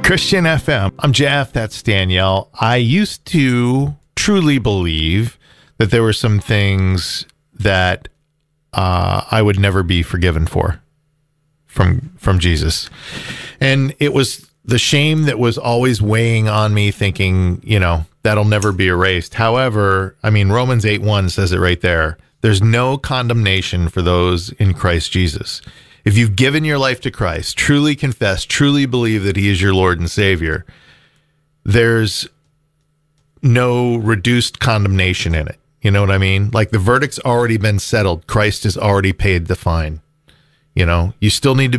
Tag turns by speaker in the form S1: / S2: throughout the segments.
S1: Christian FM. I'm Jeff. That's Danielle. I used to truly believe that there were some things that I would never be forgiven for from Jesus. And it was the shame that was always weighing on me, thinking, that'll never be erased. However, Romans 8:1 says it right there. There's no condemnation for those in Christ Jesus. If you've given your life to Christ, truly confess, truly believe that he is your Lord and Savior, there's no reduced condemnation in it. You know what I mean? Like the verdict's already been settled. Christ has already paid the fine. You still need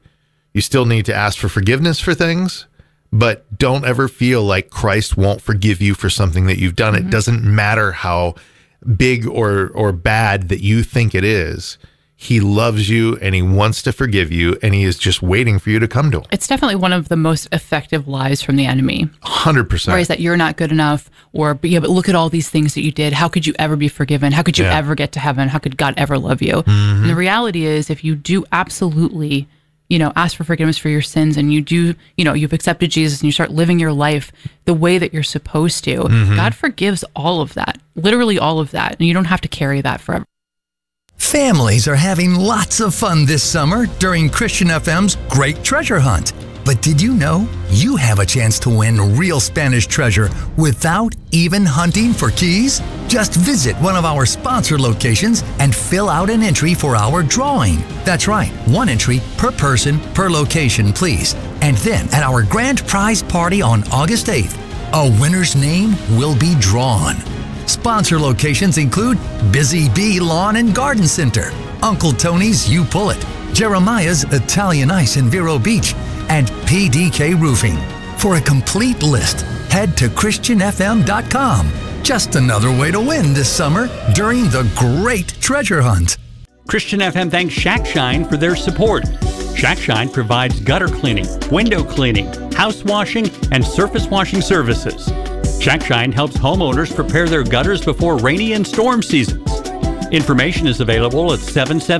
S1: to ask for forgiveness for things, but don't ever feel like Christ won't forgive you for something that you've done. Mm-hmm. It doesn't matter how big or bad that you think it is. He loves you and he wants to forgive you, and he is just waiting for you to come to him.
S2: It's definitely one of the most effective lies from the enemy.
S1: 100%.
S2: Right, is that you're not good enough, but look at all these things that you did. How could you ever be forgiven? How could you ever get to heaven? How could God ever love you? Mm-hmm. And the reality is, if you do absolutely, ask for forgiveness for your sins, and you do, you've accepted Jesus and you start living your life the way that you're supposed to, mm-hmm. God forgives all of that, literally all of that. And you don't have to carry that forever.
S3: Families are having lots of fun this summer during Christian FM's Great Treasure Hunt. But did you know you have a chance to win real Spanish treasure without even hunting for keys? Just visit one of our sponsor locations and fill out an entry for our drawing. That's right, one entry per person per location, please. And then at our grand prize party on August 8th, a winner's name will be drawn. Sponsor locations include Busy Bee Lawn and Garden Center, Uncle Tony's You Pull It, Jeremiah's Italian Ice in Vero Beach, and PDK Roofing. For a complete list, head to ChristianFM.com. Just another way to win this summer during the Great Treasure Hunt.
S4: Christian FM thanks Shack Shine for their support. Shack Shine provides gutter cleaning, window cleaning, house washing, and surface washing services. Shack Shine helps homeowners prepare their gutters before rainy and storm seasons. Information is available at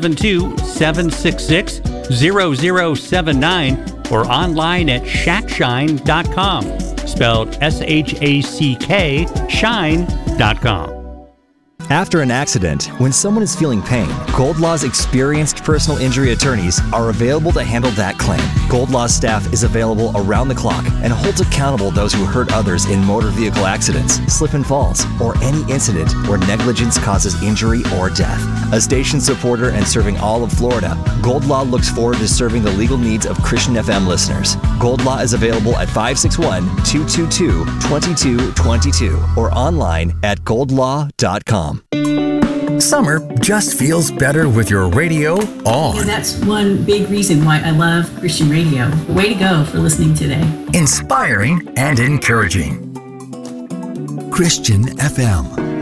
S4: 772-766-0079 or online at shackshine.com, spelled S-H-A-C-K, shine.com.
S5: After an accident, when someone is feeling pain, Gold Law's experienced personal injury attorneys are available to handle that claim. Gold Law's staff is available around the clock and holds accountable those who hurt others in motor vehicle accidents, slip and falls, or any incident where negligence causes injury or death. A station supporter and serving all of Florida, Gold Law looks forward to serving the legal needs of Christian FM listeners. Gold Law is available at 561-222-2222 or online at goldlaw.com.
S3: Summer just feels better with your radio on.
S6: And that's one big reason why I love Christian radio. Way to go for listening today.
S3: Inspiring and encouraging. Christian FM.